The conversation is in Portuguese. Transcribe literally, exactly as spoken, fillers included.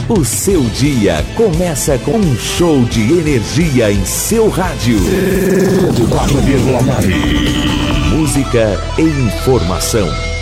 O seu dia começa com um show de energia em seu rádio. Música e informação.